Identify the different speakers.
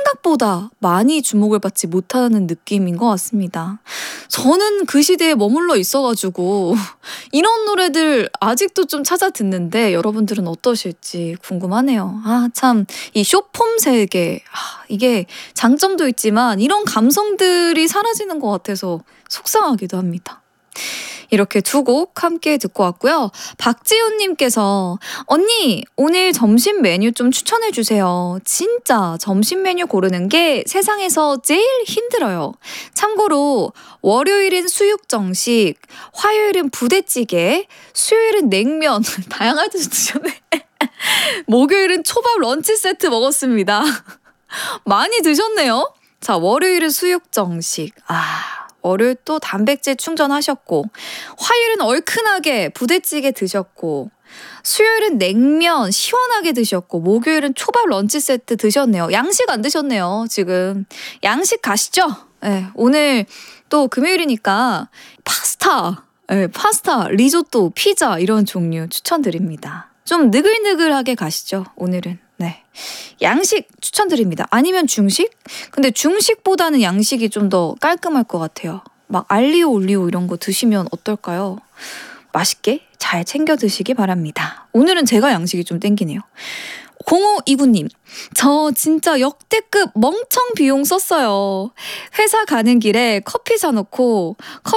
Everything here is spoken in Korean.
Speaker 1: 생각보다 많이 주목을 받지 못하는 느낌인 것 같습니다. 저는 그 시대에 머물러 있어가지고 이런 노래들 아직도 좀 찾아 듣는데 여러분들은 어떠실지 궁금하네요. 참 이 쇼폼 세계, 이게 장점도 있지만 이런 감성들이 사라지는 것 같아서 속상하기도 합니다. 이렇게 두 곡 함께 듣고 왔고요. 박지훈님께서 언니 오늘 점심 메뉴 좀 추천해 주세요. 진짜 점심 메뉴 고르는 게 세상에서 제일 힘들어요. 참고로 월요일은 수육정식, 화요일은 부대찌개, 수요일은 냉면 다양하게 드셨네. 목요일은 초밥 런치 세트 먹었습니다. 많이 드셨네요. 자, 월요일은 수육정식. 월요일 또 단백질 충전하셨고, 화요일은 얼큰하게 부대찌개 드셨고, 수요일은 냉면 시원하게 드셨고, 목요일은 초밥 런치 세트 드셨네요. 양식 안 드셨네요. 지금 양식 가시죠? 네, 오늘 또 금요일이니까 파스타, 리조또, 피자 이런 종류 추천드립니다. 좀 느글느글하게 가시죠, 오늘은. 네, 양식 추천드립니다. 아니면 중식? 근데 중식보다는 양식이 좀 더 깔끔할 것 같아요. 막 알리오 올리오 이런 거 드시면 어떨까요? 맛있게 잘 챙겨 드시기 바랍니다. 오늘은 제가 양식이 좀 땡기네요. 0529님, 저 진짜 역대급 멍청 비용 썼어요. 회사 가는 길에 커피 사놓고